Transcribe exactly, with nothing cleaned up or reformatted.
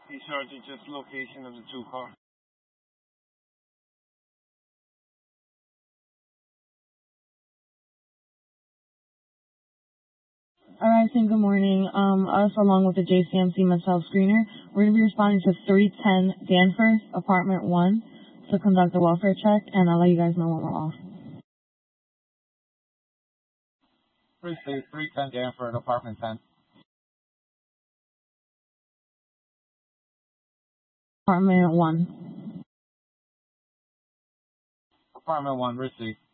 Be sure to just location of the two cars. All right, and good morning. Um, us along with the J C M C Mental Screener, we're going to be responding to three ten Danforth, apartment one, to conduct a welfare check, and I'll let you guys know when we're off. Precinct three ten Danforth, apartment ten. Apartment one. Apartment one, receipt.